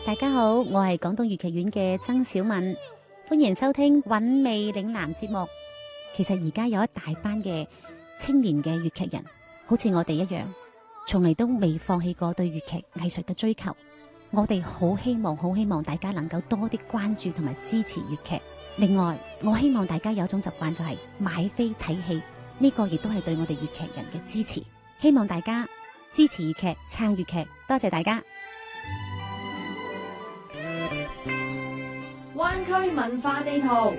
大家好，我係廣東粵劇院嘅曾小敏，歡迎收聽韻味嶺南節目。其實而家有一大班嘅青年嘅粵劇人，好似我哋一樣，從嚟都未放棄過對粵劇藝術嘅追求。我哋好希望大家能夠多啲關注同埋支持粵劇。另外，我希望大家有一種習慣就係買飛睇戲，呢個亦都係對我哋粵劇人嘅支持。希望大家支持粵劇，撐粵劇，多謝大家。 灣區文化地圖。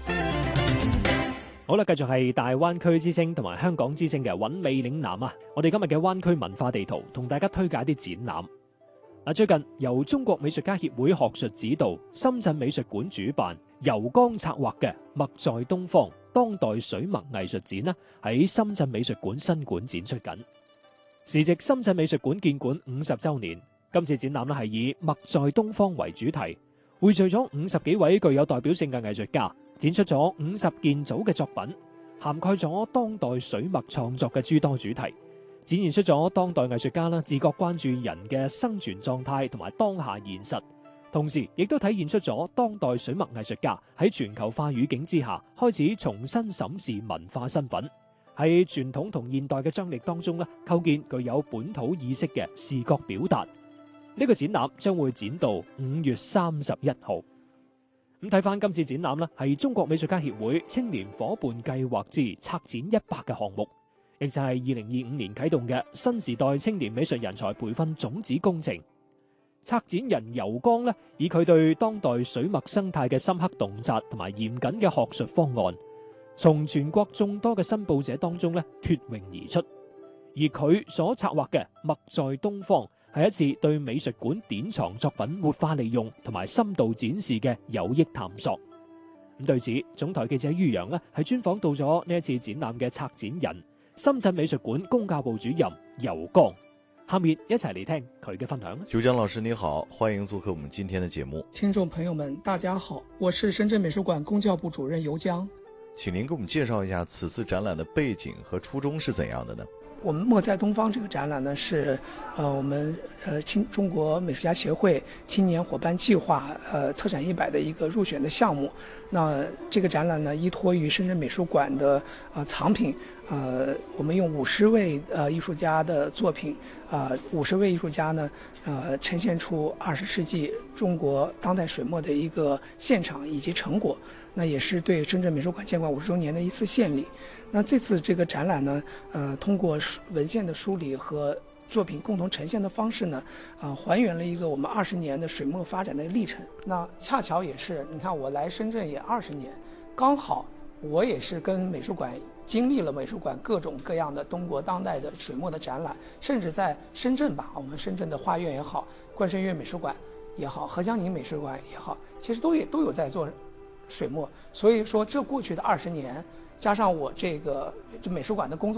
好啦，繼續係大灣區之聲同埋香港之聲嘅韻味嶺南啊！我哋今日嘅灣區文化地圖同大家推介啲展覽。最近由中國美術家協會學術指導、深圳美術館主辦、游江策劃嘅《墨在東方：當代水墨藝術展》呢，喺深圳美術館新館展出緊。時值深圳美術館建館50周年，今次展覽呢係以墨在東方為主題，匯聚咗50幾位具有代表性嘅藝術家，展出咗50件組嘅作品，涵蓋咗當代水墨創作嘅諸多主題。展現出咗當代藝術家自覺關注人嘅生存狀態同埋當下現實，同時亦都體現出咗當代水墨藝術家喺全球化語境之下開始重新審視文化身份，喺傳統同現代嘅張力當中構建具有本土意識嘅視覺表達。呢個展覽將會展到5月31號。咁睇翻今次展覽係中國美術家協會青年夥伴計劃之策展100嘅項目，亦就係2025年啟動嘅新時代青年美術人才培訓種子工程。策展人游江以佢對當代水墨生態嘅深刻洞察同埋嚴謹嘅學術方案，從全國眾多嘅申報者當中脫穎而出。而佢所策劃嘅墨在東方係一次對美術館典藏作品活化利用同埋深度展示嘅有益探索。咁對此，總台記者于洋係專訪到咗呢一次展覽嘅策展人，深圳美術館公教部主任游江。下面一齊嚟聽佢嘅分享。 游江老師你好，歡迎做客我們今天的節目。 聽眾朋友們大家好，我是深圳美術館公教部主任游江。 請您給我們介紹一下此次展覽的背景和初衷是怎樣的呢？ 我們墨在東方這個展覽呢，是我們中國美術家協會青年夥伴計劃策展100的一個入選的項目。那這個展覽呢，依託於深圳美術館的藏品，我們用50位藝術家的作品，50位藝術家呢，呈現出20世紀中國當代水墨的一個現場以及成果。那也是對深圳美術館建館50周年的一次獻禮。那這次這個展覽呢，通過文獻的梳理和作品共同呈現的方式呢，還原了一個我們20年的水墨發展的歷程。那恰巧也是，你看我來深圳也20年，剛好我也是跟美術館經歷了美術館各種各樣的中國當代的水墨的展覽，甚至在深圳吧，我們深圳的畫院也好，冠生園美術館也好，何江寧美術館也好，其實都有在做水墨。所以說這過去的20年，加上我這個美術館的工作